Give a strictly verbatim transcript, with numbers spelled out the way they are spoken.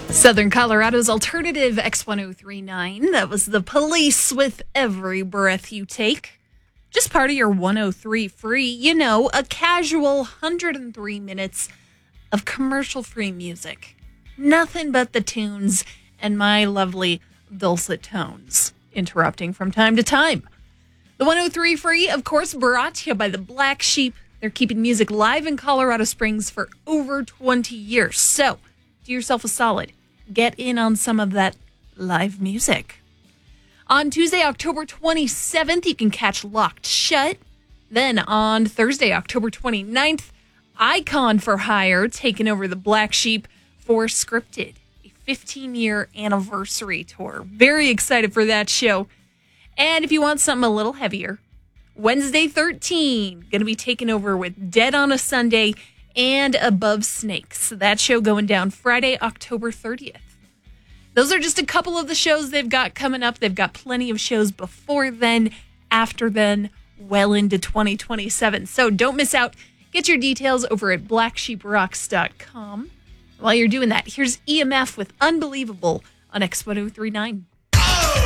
Southern Colorado's alternative X ten thirty-nine. That was The Police with Every Breath You Take. Just part of your one oh three free, you know, a casual one hundred three minutes of commercial-free music. Nothing but the tunes and my lovely dulcet tones, interrupting from time to time. The one oh three free, of course, brought to you by the Black Sheep. They're keeping music live in Colorado Springs for over twenty years. So, do yourself a solid. Get in on some of that live music. On Tuesday, October twenty-seventh, you can catch Locked Shut. Then on Thursday, October twenty-ninth, Icon for Hire taking over the Black Sheep for Scripted, a fifteen-year anniversary tour. Very excited for that show. And if you want something a little heavier, Wednesday thirteenth, going to be taking over with Dead on a Sunday and Above Snakes. That show going down Friday, October thirtieth. Those are just a couple of the shows they've got coming up. They've got plenty of shows before then, after then, well into twenty twenty-seven. So don't miss out. Get your details over at black sheep rocks dot com. While you're doing that, here's E M F with Unbelievable on X ten thirty-nine.